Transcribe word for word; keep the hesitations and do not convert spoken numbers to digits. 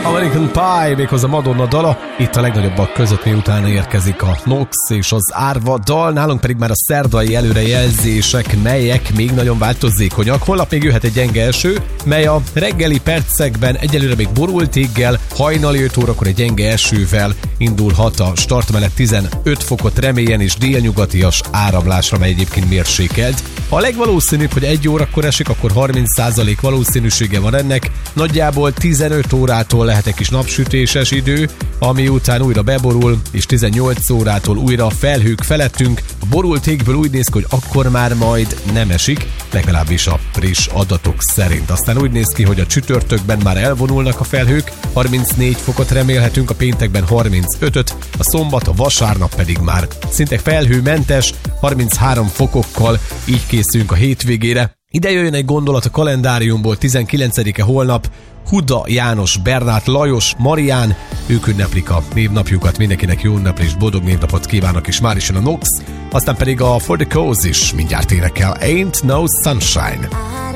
American Pie, méghozzá Madonna dala, itt a legnagyobbak között, miután érkezik a Nox és az Árva dal, nálunk pedig már a szerdai előrejelzések, melyek még nagyon változékonyak. Holnap még jöhet egy gyenge eső, mely a reggeli percekben egyelőre még borult éggel, hajnali öt órakor egy gyenge esővel indulhat a start mellett tizenöt fokot reméljen, és délnyugatias áramlásra, mely egyébként mérsékelt. A legvalószínűbb, hogy egy órakor esik, akkor harminc százalék valószínűsége van ennek, nagyjából tizenöt órától lehet egy kis napsütéses idő, ami után újra beborul, és tizennyolc órától újra felhők felettünk. A borult égből úgy néz ki, hogy akkor már majd nem esik, legalábbis a friss adatok szerint. Aztán úgy néz ki, hogy a csütörtökben már elvonulnak a felhők, harmincnégy fokot remélhetünk, a péntekben harmincötöt, a szombat, a vasárnap pedig már szinte felhőmentes, harminchárom fokokkal, így készülünk a hétvégére. Ide jöjjön egy gondolat a kalendáriumból, tizenkilencedike holnap, Huda János, Bernát Lajos, Marián, ők ünneplik a névnapjukat, mindenkinek jó ünneplést, boldog névnapot kívánok, és már is jön a Nox, aztán pedig a For the Cause is mindjárt énekel, Ain't No Sunshine.